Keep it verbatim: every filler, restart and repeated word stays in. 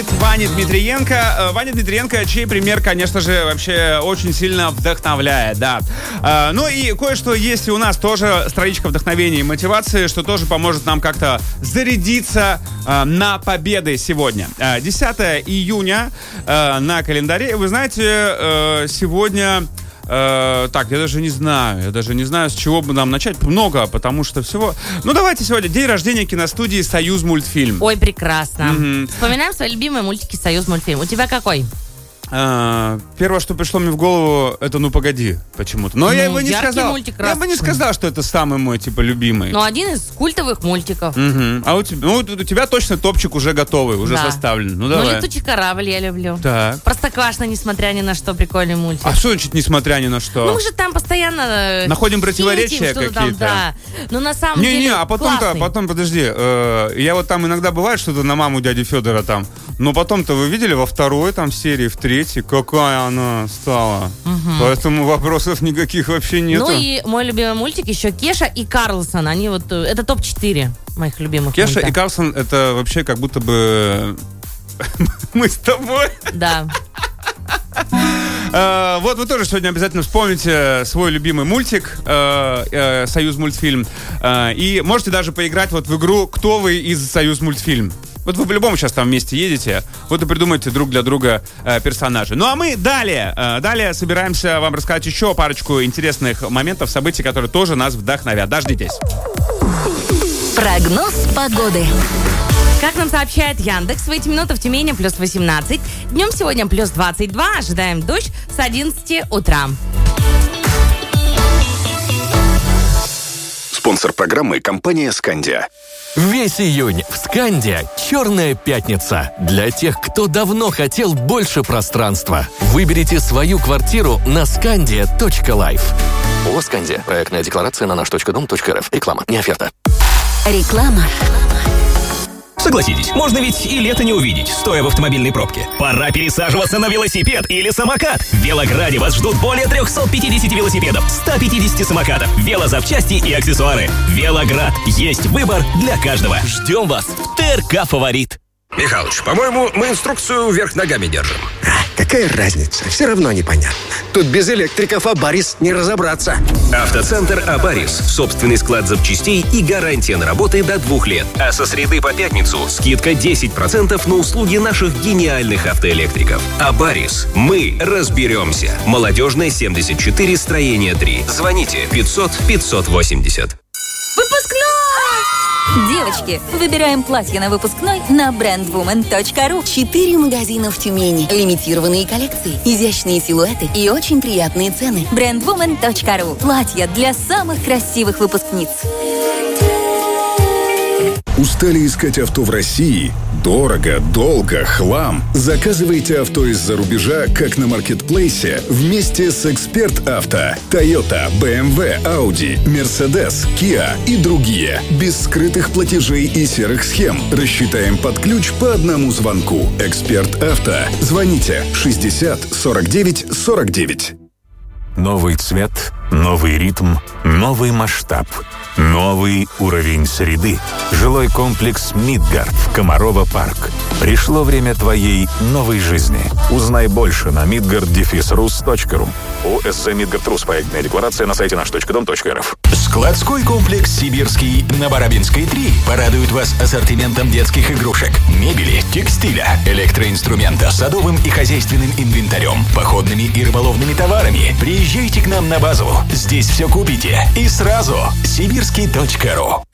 Ваня Дмитриенко. Ваня Дмитриенко, чей пример, конечно же, вообще очень сильно вдохновляет, да. Ну и кое-что есть у нас тоже, страничка вдохновения и мотивации, что тоже поможет нам как-то зарядиться на победы сегодня. десятое июня на календаре. Вы знаете, сегодня... Э, так, я даже не знаю, я даже не знаю, с чего бы нам начать. Много, потому что всего... Ну, давайте сегодня день рождения киностудии «Союз мультфильм». Ой, прекрасно. Мгм. Вспоминаем свои любимые мультики «Союз мультфильм». У тебя какой? Э, Первое, что пришло мне в голову, это «Ну, погоди» почему-то. Но я Ну, бы не яркий сказал... мультик, Я бы не красочный. сказал, что это самый мой, типа, любимый. Ну, один из культовых мультиков. Мгм. А у тебя, ну, у тебя точно топчик уже готовый, уже Да. составлен. Ну, Ну, давай. «Летучий корабль» я люблю. Так. «Простоквашино», несмотря ни на что, прикольный мультик. А что значит, несмотря ни на что? Ну, мы же там постоянно... э, Находим противоречия хитим, что-то там, какие-то. да. Но на самом Не-не, деле а потом-то, классный. потом, подожди, э, я вот там иногда бывает что-то на маму дяди Федора там, но потом-то вы видели во второй там серии, в третьей, какая она стала. Поэтому вопросов никаких вообще нету. Ну и мой любимый мультик еще «Кеша» и «Карлсон». Они вот... э, Это топ четыре моих любимых Кеша мульта. и Карлсон это вообще как будто бы мы с тобой. Да. Э, Вот вы тоже сегодня обязательно вспомните свой любимый мультик э, э, «Союз мультфильм». Э, И можете даже поиграть вот в игру «Кто вы из «Союз мультфильм». Вот вы по-любому сейчас там вместе едете, вот и придумайте друг для друга э, персонажей. Ну а мы далее, э, далее собираемся вам рассказать еще парочку интересных моментов, событий, которые тоже нас вдохновят. Дождитесь. Прогноз погоды. Как нам сообщает Яндекс, в эти минуты в Тюмени плюс восемнадцать. Днем сегодня плюс двадцать два. Ожидаем дождь с одиннадцати утра. Спонсор программы – компания «Скандия». Весь июнь в Сканде «Черная пятница». Для тех, кто давно хотел больше пространства. Выберите свою квартиру на скандия точка лайф. ООО «Скандия». Проектная декларация на наш точка дом точка рф. Реклама, не оферта. Реклама. Согласитесь, можно ведь и лето не увидеть, стоя в автомобильной пробке. Пора пересаживаться на велосипед или самокат. В Велограде вас ждут более триста пятьдесят велосипедов, сто пятьдесят самокатов, велозапчасти и аксессуары. Велоград. Есть выбор для каждого. Ждем вас в ТРК «Фаворит». Михалыч, по-моему, мы инструкцию вверх ногами держим. Какая разница? Все равно непонятно. Тут без электриков Абарис не разобраться. Автоцентр «Абарис». Собственный склад запчастей и гарантия на работы до двух лет. А со среды по пятницу скидка десять процентов на услуги наших гениальных автоэлектриков. «Абарис». Мы разберемся. Молодежная, семьдесят четыре, строение три. Звоните пятьсот пятьсот восемьдесят. Девочки, выбираем платье на выпускной на бренд вумен точка ру. Четыре магазина в Тюмени. Лимитированные коллекции, изящные силуэты и очень приятные цены. бренд вумен точка ру. Платья для самых красивых выпускниц. Устали искать авто в России? Дорого, долго, хлам. Заказывайте авто из-за рубежа, как на маркетплейсе, вместе с «Эксперт Авто». Toyota, бэ эм вэ, Audi, Mercedes, Kia и другие. Без скрытых платежей и серых схем. Рассчитаем под ключ по одному звонку. «Эксперт Авто». Звоните шестьдесят сорок девять сорок девять. Новый цвет, новый ритм, новый масштаб, новый уровень среды. Жилой комплекс «Мидгард» в Комарова парк. Пришло время твоей новой жизни. Узнай больше на мидгард дефис рус точка ру. ОСЗ «Мидгард Рус». Проектная декларация на сайте наш точка дом точка рф. Складской комплекс «Сибирский» на Барабинской три порадует вас ассортиментом детских игрушек, мебели, текстиля, электроинструмента, садовым и хозяйственным инвентарем, походными и рыболовными товарами. Приезжайте к нам на базу. Здесь все купите и сразу. сибирский точка ру.